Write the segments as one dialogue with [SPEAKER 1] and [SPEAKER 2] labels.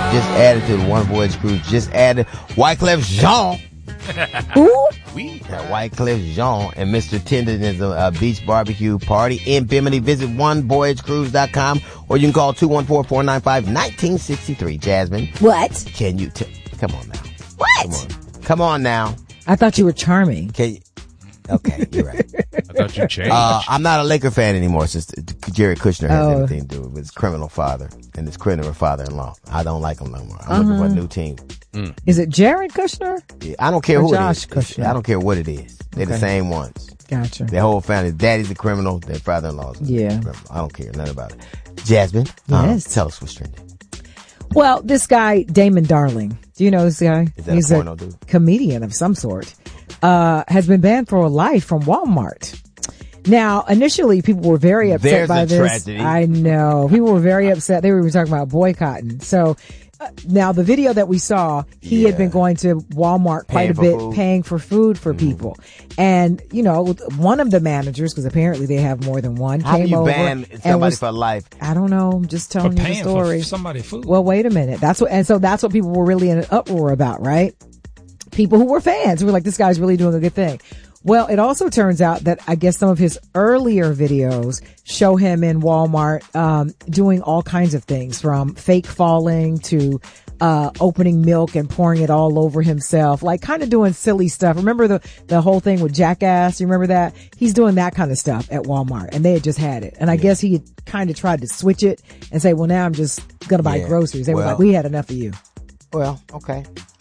[SPEAKER 1] just added to the One Voyage Cruise. Just added Wyclef Jean.
[SPEAKER 2] Who?
[SPEAKER 1] Wyclef Jean and Mr. Tendon is a beach barbecue party in Bimini. Visit onevoyagecruise.com or you can call 214-495-1963. Jasmine.
[SPEAKER 2] What?
[SPEAKER 1] Can you come on now.
[SPEAKER 2] What?
[SPEAKER 1] Come on now.
[SPEAKER 2] I thought you were charming.
[SPEAKER 1] Okay, you're right.
[SPEAKER 3] I thought you changed.
[SPEAKER 1] I'm not a Laker fan anymore since Jared Kushner has everything to do with his criminal father and his criminal father-in-law. I don't like him no more. I'm looking for a new team.
[SPEAKER 2] Is it Jared Kushner?
[SPEAKER 1] Yeah, I don't care who
[SPEAKER 2] Josh
[SPEAKER 1] it is.
[SPEAKER 2] Kushner?
[SPEAKER 1] I don't care what it is. They're the same ones.
[SPEAKER 2] Gotcha.
[SPEAKER 1] Their whole family. Daddy's a criminal. Their father-in-law's a criminal. I don't care nothing about it. Jasmine,
[SPEAKER 2] Yes.
[SPEAKER 1] Tell us what's trending.
[SPEAKER 2] Well, this guy, Damon Darling. Do you know this guy?
[SPEAKER 1] Is that
[SPEAKER 2] He's
[SPEAKER 1] a porno dude?
[SPEAKER 2] Comedian of some sort. Has been banned for life from Walmart. Now, initially, people were very upset by this.
[SPEAKER 1] Tragedy.
[SPEAKER 2] I know. People were very upset. They were even talking about boycotting. So, now the video that we saw, he had been going to Walmart quite a bit, paying for food for people. And, you know, one of the managers, because apparently they have more than one,
[SPEAKER 1] How
[SPEAKER 2] came
[SPEAKER 1] do you
[SPEAKER 2] over
[SPEAKER 1] ban somebody for life?
[SPEAKER 2] I don't know. I'm just telling you the story.
[SPEAKER 3] For somebody food.
[SPEAKER 2] Well, wait a minute. That's what people were really in an uproar about, right? People who were fans who were like, this guy's really doing a good thing. Well, it also turns out that I guess some of his earlier videos show him in Walmart, doing all kinds of things from fake falling to, opening milk and pouring it all over himself, like kind of doing silly stuff. Remember the whole thing with Jackass? You remember that? He's doing that kind of stuff at Walmart and they had just had it. And I guess he had kind of tried to switch it and say, well, now I'm just going to buy groceries. They were like, we had enough of you.
[SPEAKER 1] Well, okay.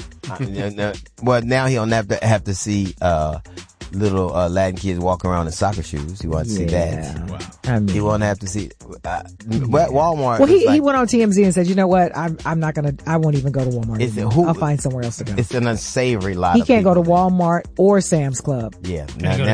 [SPEAKER 1] Well, now he'll have to see, little Latin kids walking around in soccer shoes. He wants to see that.
[SPEAKER 3] Wow.
[SPEAKER 2] I mean,
[SPEAKER 1] He won't have to see Walmart.
[SPEAKER 2] well, he went on TMZ and said, you know what? I won't even go to Walmart anymore. I'll find somewhere else to go.
[SPEAKER 1] It's an unsavory lot.
[SPEAKER 2] He can't go to Walmart or Sam's Club.
[SPEAKER 1] Yeah.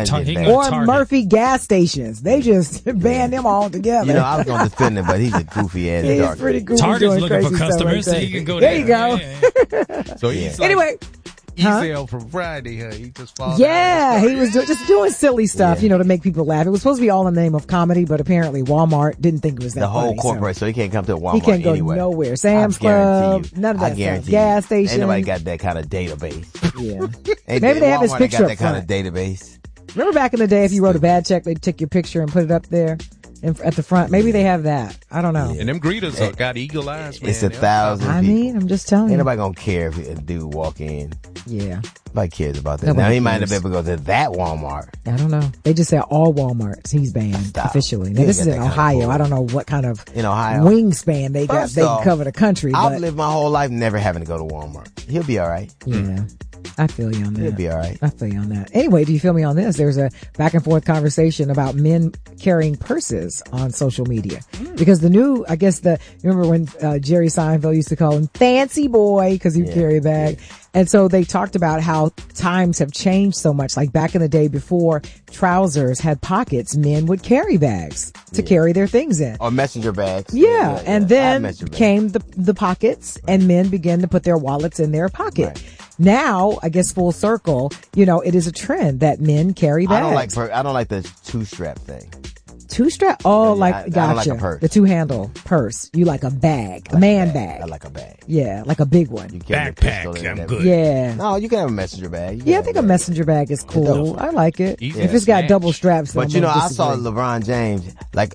[SPEAKER 2] Or Murphy gas stations. They just banned them all together.
[SPEAKER 1] You know, I was going to defend him, but he's a goofy ass
[SPEAKER 2] He's
[SPEAKER 1] dark.
[SPEAKER 2] pretty goofy.
[SPEAKER 3] Target's
[SPEAKER 2] doing
[SPEAKER 3] looking for
[SPEAKER 2] crazy stuff
[SPEAKER 3] customers,
[SPEAKER 2] like
[SPEAKER 3] so
[SPEAKER 2] that.
[SPEAKER 3] you can go
[SPEAKER 2] there.
[SPEAKER 3] there.
[SPEAKER 2] You go.
[SPEAKER 3] Yeah.
[SPEAKER 4] So he's like
[SPEAKER 2] Anyway.
[SPEAKER 4] Ezel from Friday, huh? He just falls
[SPEAKER 2] Yeah, he was just doing silly stuff, you know, to make people laugh. It was supposed to be all in the name of comedy, but apparently Walmart didn't think it was that
[SPEAKER 1] The whole
[SPEAKER 2] funny,
[SPEAKER 1] corporate, so he can't come to Walmart.
[SPEAKER 2] He can't go
[SPEAKER 1] anywhere.
[SPEAKER 2] nowhere. Sam's Club, none of that stuff. Gas station.
[SPEAKER 1] Ain't nobody got that kind of database.
[SPEAKER 2] Yeah. Maybe they have his
[SPEAKER 1] Walmart
[SPEAKER 2] picture
[SPEAKER 1] got
[SPEAKER 2] up
[SPEAKER 1] that kind
[SPEAKER 2] front.
[SPEAKER 1] of database.
[SPEAKER 2] Remember back in the day, if you wrote a bad check, they'd take your picture and put it up there at the front. Maybe they have that. I don't know.
[SPEAKER 4] And them greeters got eagle eyes, man.
[SPEAKER 1] It's 1,000 people.
[SPEAKER 2] I mean, I'm just telling
[SPEAKER 1] Ain't
[SPEAKER 2] you.
[SPEAKER 1] nobody gonna care if a dude walk in.
[SPEAKER 2] Yeah.
[SPEAKER 1] Nobody cares about that.
[SPEAKER 2] Nobody
[SPEAKER 1] Now he might
[SPEAKER 2] cares.
[SPEAKER 1] not be able to go to that Walmart.
[SPEAKER 2] I don't know. They just said all Walmarts. He's banned officially. Now,
[SPEAKER 1] They
[SPEAKER 2] this
[SPEAKER 1] got
[SPEAKER 2] is in
[SPEAKER 1] that kind of
[SPEAKER 2] Ohio.
[SPEAKER 1] pull.
[SPEAKER 2] I don't know what kind of
[SPEAKER 1] In Ohio?
[SPEAKER 2] wingspan they got.
[SPEAKER 1] First
[SPEAKER 2] They
[SPEAKER 1] off,
[SPEAKER 2] can cover the country.
[SPEAKER 1] I've
[SPEAKER 2] But
[SPEAKER 1] lived my whole life never having to go to Walmart. He'll be all right.
[SPEAKER 2] yeah, I feel you on that.
[SPEAKER 1] He'll be all right.
[SPEAKER 2] I feel you on that. Anyway, do you feel me on this? There's a back and forth conversation about men carrying purses on social media because the new, I guess remember when Jerry Seinfeld used to call him fancy boy because he'd carry a bag. Yeah. And so they talked about how times have changed so much. Like back in the day before trousers had pockets, men would carry bags to carry their things in.
[SPEAKER 1] Or messenger bags.
[SPEAKER 2] Yeah. And then
[SPEAKER 1] messenger bags.
[SPEAKER 2] came the pockets and men began to put their wallets in their pocket. Right. Now, I guess full circle, you know, it is a trend that men carry bags.
[SPEAKER 1] I don't like the two-strap thing.
[SPEAKER 2] Two-strap? Oh,
[SPEAKER 1] I
[SPEAKER 2] gotcha.
[SPEAKER 1] don't like a purse.
[SPEAKER 2] The two-handle purse. You like a bag, a man bag.
[SPEAKER 1] I like a bag.
[SPEAKER 2] Yeah, like a big one.
[SPEAKER 1] You carry
[SPEAKER 3] Backpack, I'm good.
[SPEAKER 2] Yeah.
[SPEAKER 1] No, you can have a messenger bag.
[SPEAKER 2] Yeah, I think a messenger bag is cool. I like it.
[SPEAKER 3] Easy
[SPEAKER 2] If
[SPEAKER 3] to
[SPEAKER 2] it's got
[SPEAKER 3] snatch.
[SPEAKER 2] double straps.
[SPEAKER 1] But you know, I saw LeBron James,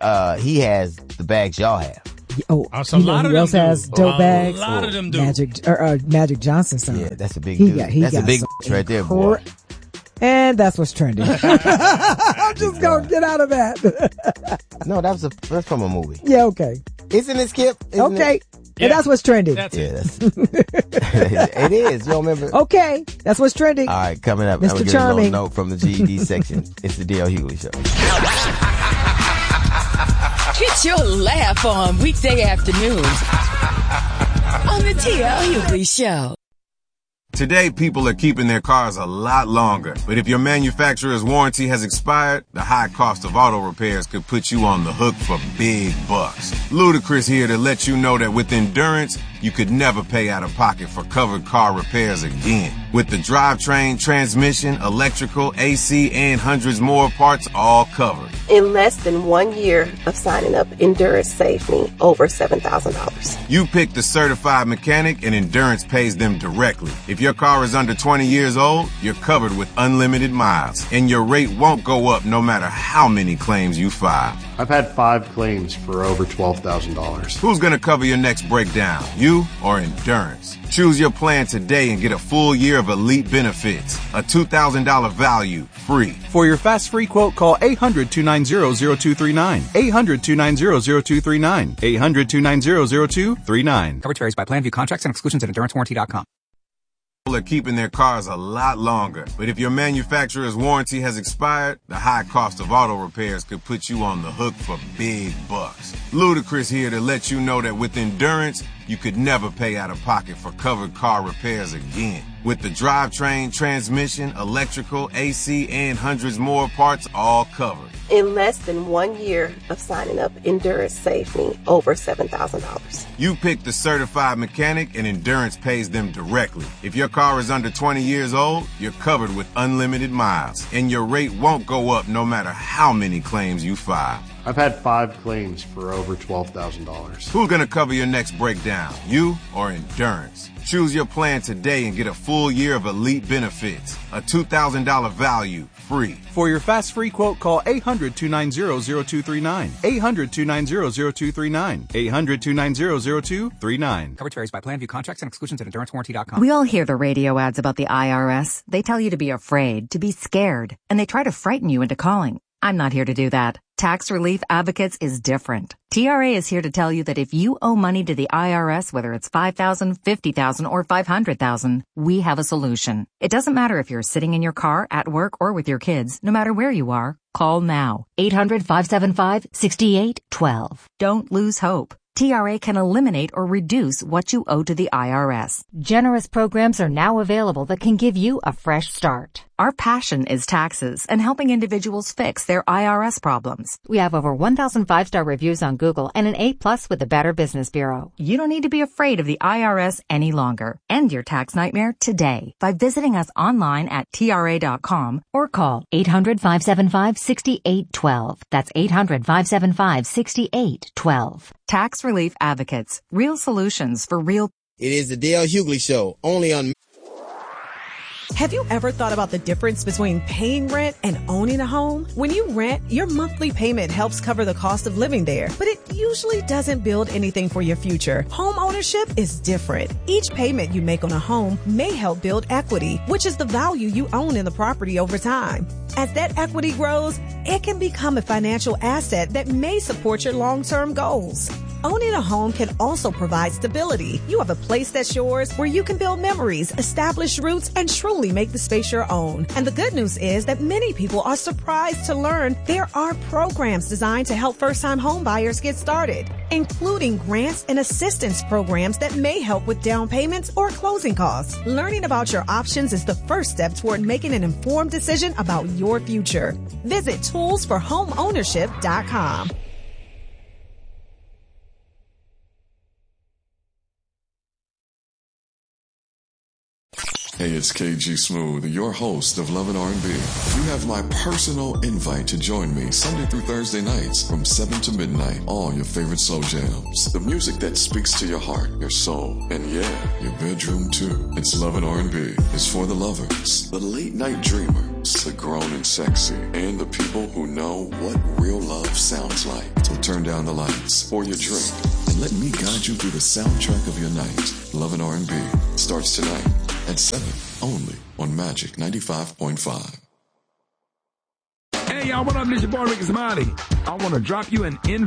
[SPEAKER 1] he has the bags y'all have.
[SPEAKER 2] Oh,
[SPEAKER 3] So a lot
[SPEAKER 2] who
[SPEAKER 3] of
[SPEAKER 2] else
[SPEAKER 3] them
[SPEAKER 2] has
[SPEAKER 3] do.
[SPEAKER 2] dope bags?
[SPEAKER 3] A lot of them do.
[SPEAKER 2] Magic Johnson son.
[SPEAKER 1] Yeah, that's a big dude. That's a big right there, boy.
[SPEAKER 2] And that's what's trending. I'm just gonna get out of that.
[SPEAKER 1] No, that's from a movie.
[SPEAKER 2] Yeah, okay.
[SPEAKER 1] Isn't it, Skip?
[SPEAKER 2] Okay.
[SPEAKER 3] Yeah.
[SPEAKER 2] And that's what's trending.
[SPEAKER 3] That's
[SPEAKER 1] it is. You don't remember?
[SPEAKER 2] Okay, that's what's trending.
[SPEAKER 1] All right, coming up.
[SPEAKER 2] Mr.
[SPEAKER 1] I'm gonna give
[SPEAKER 2] Charming.
[SPEAKER 1] you a little note from the GED section. It's the D.L. Hughley Show.
[SPEAKER 5] Get your laugh on weekday afternoons on the T.L. Hughley Show.
[SPEAKER 6] Today, people are keeping their cars a lot longer. But if your manufacturer's warranty has expired, the high cost of auto repairs could put you on the hook for big bucks. Ludacris here to let you know that with Endurance, you could never pay out of pocket for covered car repairs again. With the drivetrain, transmission, electrical, AC, and hundreds more parts all covered.
[SPEAKER 7] In less than 1 year of signing up, Endurance saved me over $7,000.
[SPEAKER 6] You pick the certified mechanic and Endurance pays them directly. If your car is under 20 years old, you're covered with unlimited miles, and your rate won't go up no matter how many claims you file.
[SPEAKER 8] I've had 5 claims for over $12,000.
[SPEAKER 6] Who's going to cover your next breakdown, you or Endurance? Choose your plan today and get a full year of elite benefits. A $2,000 value, free.
[SPEAKER 9] For your fast free quote, call 800-290-0239. 800-290-0239. 800-290-0239.
[SPEAKER 10] Coverage varies by plan. View contracts and exclusions at EnduranceWarranty.com.
[SPEAKER 6] People are keeping their cars a lot longer. But if your manufacturer's warranty has expired, the high cost of auto repairs could put you on the hook for big bucks. Ludacris here to let you know that with Endurance, you could never pay out of pocket for covered car repairs again. With the drivetrain, transmission, electrical, AC, and hundreds more parts all covered.
[SPEAKER 7] In less than 1 year of signing up, Endurance saved me over $7,000.
[SPEAKER 6] You pick the certified mechanic and Endurance pays them directly. If your car is under 20 years old, you're covered with unlimited miles, and your rate won't go up no matter how many claims you file.
[SPEAKER 8] I've had 5 claims for over $12,000.
[SPEAKER 6] Who's going to cover your next breakdown, you or Endurance? Choose your plan today and get a full year of elite benefits. A $2,000 value, free.
[SPEAKER 9] For your fast free quote, call 800-290-0239. 800-290-0239. 800-290-0239.
[SPEAKER 10] Coverage varies by plan. View contracts and exclusions at EnduranceWarranty.com.
[SPEAKER 11] We all hear the radio ads about the IRS. They tell you to be afraid, to be scared, and they try to frighten you into calling. I'm not here to do that. Tax Relief Advocates is different. TRA is here to tell you that if you owe money to the IRS, whether it's $5,000, $50,000, or $500,000, we have a solution. It doesn't matter if you're sitting in your car, at work, or with your kids. No matter where you are, call now. 800-575-6812. Don't lose hope. TRA can eliminate or reduce what you owe to the IRS.
[SPEAKER 12] Generous programs are now available that can give you a fresh start.
[SPEAKER 11] Our passion is taxes and helping individuals fix their IRS problems.
[SPEAKER 12] We have over 1,000 5-star reviews on Google and an A+ with the Better Business Bureau.
[SPEAKER 11] You don't need to be afraid of the IRS any longer. End your tax nightmare today by visiting us online at TRA.com
[SPEAKER 12] or call 800-575-6812. That's 800-575-6812.
[SPEAKER 11] Tax Relief Advocates. Real solutions for real.
[SPEAKER 1] It is the Dale Hughley Show, only on...
[SPEAKER 13] Have you ever thought about the difference between paying rent and owning a home? When you rent, your monthly payment helps cover the cost of living there, but it usually doesn't build anything for your future. Home ownership is different. Each payment you make on a home may help build equity, which is the value you own in the property over time. As that equity grows, it can become a financial asset that may support your long-term goals. Owning a home can also provide stability. You have a place that's yours where you can build memories, establish roots, and truly make the space your own. And the good news is that many people are surprised to learn there are programs designed to help first-time home buyers get started, including grants and assistance programs that may help with down payments or closing costs. Learning about your options is the first step toward making an informed decision about your future. Visit toolsforhomeownership.com.
[SPEAKER 14] Hey, it's KG Smooth, your host of Love and R&B. You have my personal invite to join me Sunday through Thursday nights from 7 to midnight on your favorite soul jams. The music that speaks to your heart, your soul, and yeah, your bedroom too. It's Love and R&B. It's for the lovers, the late night dreamers, the grown and sexy, and the people who know what real love sounds like. So turn down the lights, pour your drink, and let me guide you through the soundtrack of your night. Love and R&B starts tonight at 7, only on Magic 95.5.
[SPEAKER 15] Hey, y'all, what up? This your boy, Ricky Smiley. I want to drop you an